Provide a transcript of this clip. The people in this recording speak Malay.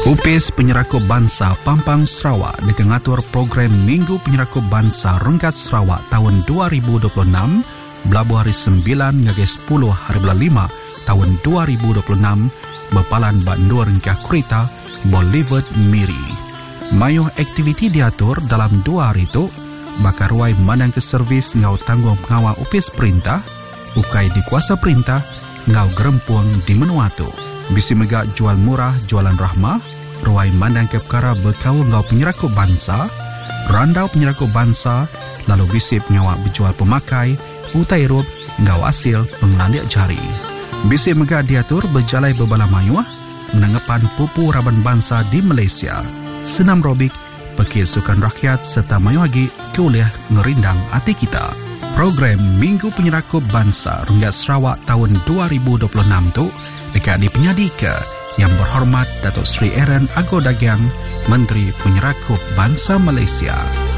UPIS Penyerakup Bangsa Pampang Sarawak dengan ngatur program Minggu Penyerakup Bangsa Renggat Sarawak tahun 2026 belabuh hari 9 hingga 10 hari bulan 5 tahun 2026 berpalan bak dua rengkah kereta Boulevard Miri. Mayuh aktiviti diatur dalam 2 hari itu bakar ruai mandang ke servis ngau tanggung pengawal UPIS perintah ukai di kuasa perintah ngau gerempuang di Menuatu. Bisi megak jual murah jualan rahmah, ruai mandang ke perkara berkau ngau penyerakup bangsa, randau penyerakup bangsa, lalu bisi pengawal berjual pemakai, utai rup ngau hasil penglandiak jari. Bisi megak diatur berjalai berbala mayuah, menanggapan pupu raban bangsa di Malaysia, senam robik, pekil sukan rakyat serta mayuh lagi kuliah ngerindang hati kita. Program Minggu Penyerakup Bangsa Renggat Sarawak tahun 2026 tu dekat di penyadika Yang Berhormat Datuk Seri Aaron Agor Dagiang, Menteri Penyerakup Bangsa Malaysia.